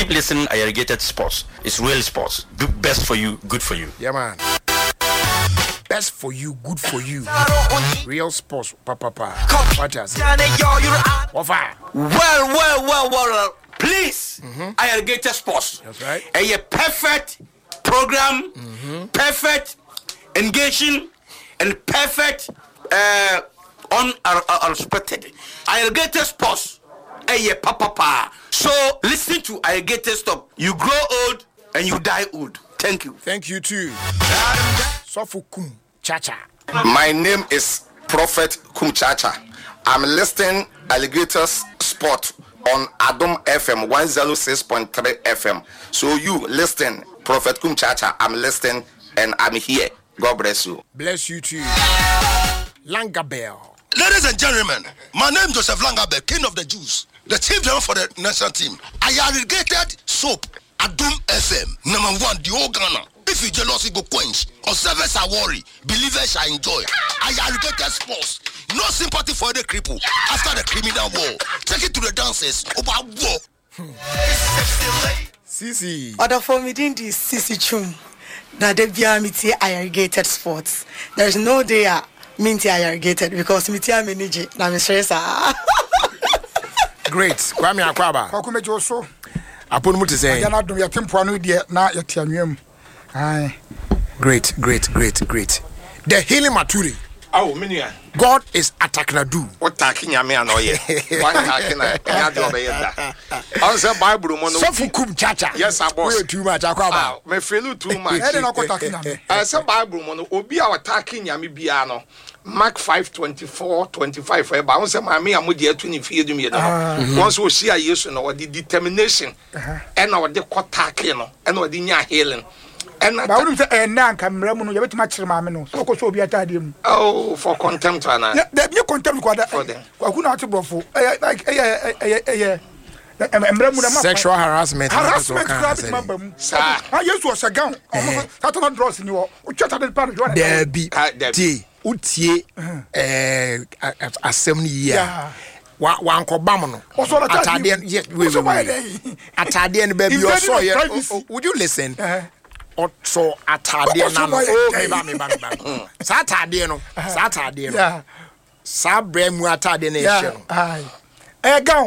Keep listening. Irrigated Sports. It's real sports. Best for you, good for you. Yeah, man. Best for you, good for you. Real sports, papa. Watch us. Well. Please, Irrigated Sports. That's right. A perfect program, perfect engaging, and perfect unexpected. Irrigated Sports. Papa. So listen to Irrigated Stop. You grow old and you die old. Thank you. Thank you too. Sofukum Chacha. My name is Prophet Kumchacha. I'm listening Alligators Sport on Adom FM 106.3 FM. So you listen, Prophet Kumchacha. I'm listening and I'm here. God bless you. Bless you too. Langabell. Ladies and gentlemen, my name is Joseph Langabell, King of the Jews, the chief driver for the national team. I irrigated soap. Adom FM, number 1, the whole Ghana. If you jealousy go quench, or service are worry, believers shall enjoy. I irrigated sports. No sympathy for the cripple after the criminal war. Take it to the dancers about war. Sisi. Other for me didn't Sisi Chum. That they be a irrigated sports. There is no day minty irrigated because me tia manage na me stress. Great. Kwame Akwaba. Kwakumejo so. Upon what to say? Ya na dum ya tempo anu de na ya tia nwam. Aye. Great. The healing maturi. Oh, Minia. God is attacking adu. What talking ya me anoye? What talking ya do obey that? Answer Bible mono. Sofukum Chacha. Yes, I boss. We too much Akwaba. Me feel too much. E dey na kwataki na me. Answer Bible mono obi a attacking ya me bia no. Mark 5:24-25 for about say my me amudi etu ni fie dum ye no. Once we see Jesus no the determination and na the attacking no and na the nya healing. And ba wonu say na nka mramu no ye betima kire maame no so ko so obi atade mu. Oh, for contempt ana. Yeah, me contempt kwada. Kwaku na atibrofo. Like sexual harassment. Harassment mabam. Sir. Yes was a gown. That not draws in you. Chata del pan. There be utie assembly year. One cobam. Atade baby you saw here. Would you listen? So atade na no. Oh me ba. Saturday no. Saturday no. Sa bremu atade na e hye no. Aye. Gown.